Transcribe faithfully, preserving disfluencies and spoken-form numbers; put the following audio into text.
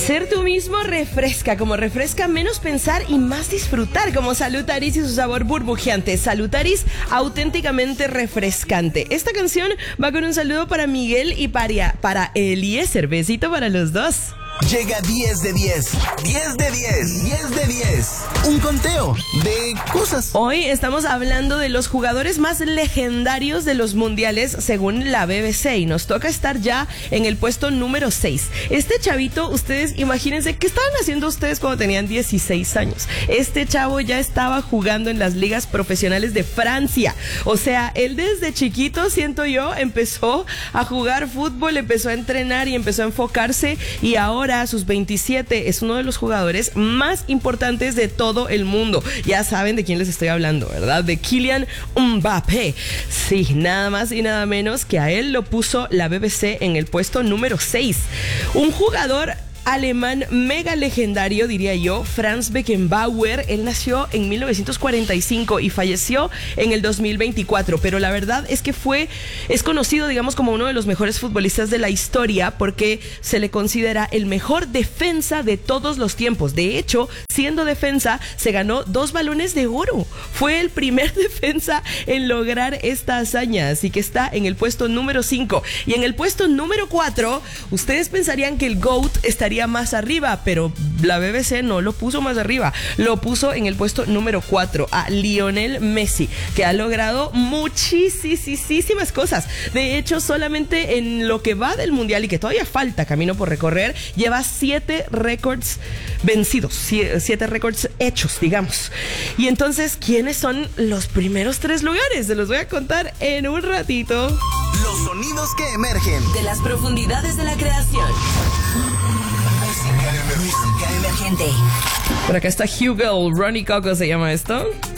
Ser tú mismo refresca, como refresca menos pensar y más disfrutar, como Salutaris y su sabor burbujeante. Salutaris, auténticamente refrescante. Esta canción va con un saludo para Miguel y para, para Eliezer. Besito para los dos. Llega diez de diez, diez de diez, diez de diez. Un conteo de cosas. Hoy estamos hablando de los jugadores más legendarios de los mundiales según la B B C y nos toca estar ya en el puesto número seis. Este chavito, ustedes imagínense, ¿qué estaban haciendo ustedes cuando tenían dieciséis años? Este chavo ya estaba jugando en las ligas profesionales de Francia. O sea, él desde chiquito, siento yo, empezó a jugar fútbol, empezó a entrenar y empezó a enfocarse, y ahora a sus veintisiete es uno de los jugadores más importantes de todo el mundo. Ya saben de quién les estoy hablando, ¿verdad? De Kylian Mbappé. Sí, nada más y nada menos que a él lo puso la B B C en el puesto número seis. Un jugador alemán mega legendario, diría yo, Franz Beckenbauer. Él nació en mil novecientos cuarenta y cinco y falleció en el dos mil veinticuatro, pero la verdad es que fue, es conocido, digamos, como uno de los mejores futbolistas de la historia porque se le considera el mejor defensa de todos los tiempos. De hecho, siendo defensa, se ganó dos balones de oro. Fue el primer defensa en lograr esta hazaña, así que está en el puesto número cinco. Y en el puesto número cuatro, ustedes pensarían que el GOAT estaría más arriba, pero la B B C no lo puso más arriba, lo puso en el puesto número cuatro a Lionel Messi, que ha logrado muchísimas cosas. De hecho, solamente en lo que va del mundial y que todavía falta camino por recorrer, lleva siete récords vencidos, siete récords hechos, digamos. Y entonces, ¿quiénes son los primeros tres lugares? Se los voy a contar en un ratito. Los sonidos que emergen de las profundidades de la creación. Música emergente. Por acá está Hugo, Ronnie Coco se llama esto.